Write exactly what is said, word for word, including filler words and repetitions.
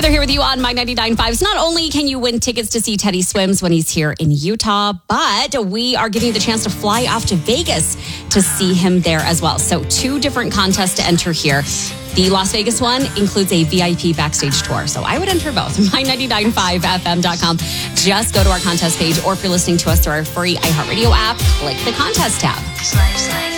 Heather here with you on My ninety-nine point five. So not only can you win tickets to see Teddy Swims when he's here in Utah, but we are giving you the chance to fly off to Vegas to see him there as well. So two different contests to enter here. The Las Vegas one includes a V I P backstage tour. So I would enter both. my ninety-nine point five F M dot com. Just go to our contest page, or if you're listening to us through our free iHeartRadio app, click the contest tab.